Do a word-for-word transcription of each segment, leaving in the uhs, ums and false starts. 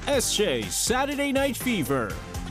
S J's Saturday Night Fever.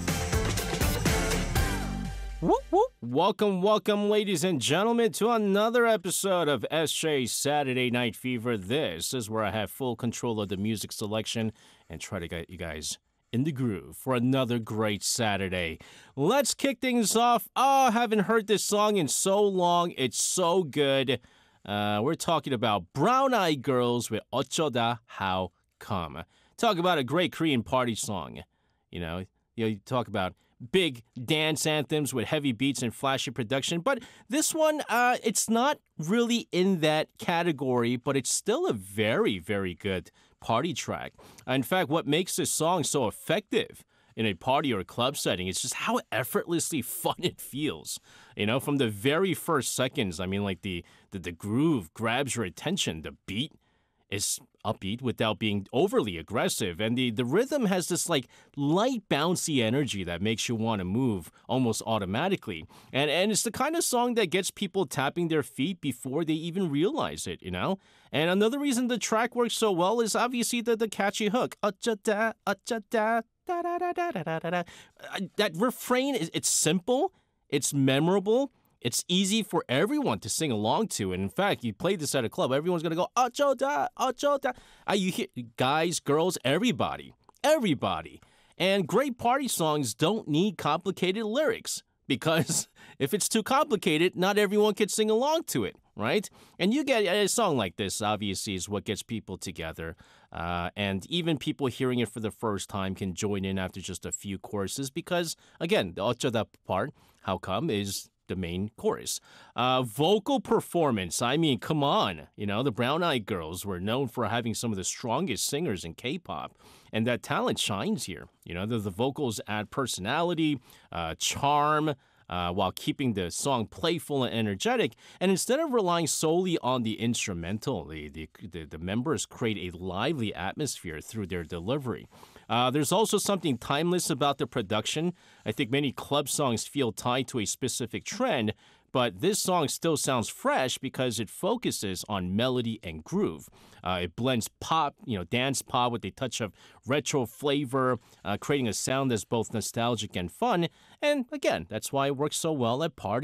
Whoop, whoop. Welcome, welcome, ladies and gentlemen, to another episode of S J's Saturday Night Fever. This is where I have full control of the music selection and try to get you guys in the groove for another great Saturday. Let's kick things off. Oh, I haven't heard this song in so long. It's so good. Uh, we're talking about Brown Eyed Girls with 어쩌다 How Come. Talk about a great Korean party song. You know, you know, you talk about big dance anthems with heavy beats and flashy production. But this one, uh, it's not really in that category, but it's still a very, very good party track. In fact, what makes this song so effective in a party or a club setting, it's just how effortlessly fun it feels. You know, from the very first seconds, I mean, like the, the, the groove grabs your attention, the beat is upbeat without being overly aggressive, and the, the rhythm has this like light bouncy energy that makes you want to move almost automatically, and and it's the kind of song that gets people tapping their feet before they even realize it, you know. And another reason the track works so well is obviously the, the catchy hook. 어쩌다 어쩌다 da da da da da da da. That refrain is it's simple, it's memorable. It's easy for everyone to sing along to. And in fact, you play this at a club, everyone's going to go, 어쩌다, 어쩌다. Uh, you hear guys, girls, everybody. Everybody. And great party songs don't need complicated lyrics because if it's too complicated, not everyone can sing along to it, right? And you get a song like this, obviously, is what gets people together. Uh, and even people hearing it for the first time can join in after just a few choruses because, again, the 어쩌다 part, how come, is the main chorus. Uh, vocal performance, I mean, come on. You know, the Brown Eyed Girls were known for having some of the strongest singers in K-pop, and that talent shines here. You know, the, the vocals add personality, uh, charm, uh, while keeping the song playful and energetic. And instead of relying solely on the instrumental, the, the, the, the members create a lively atmosphere through their delivery. Uh, there's also something timeless about the production. I think many club songs feel tied to a specific trend, but this song still sounds fresh because it focuses on melody and groove. Uh, it blends pop, you know, dance pop with a touch of retro flavor, uh, creating a sound that's both nostalgic and fun. And again, that's why it works so well at parties.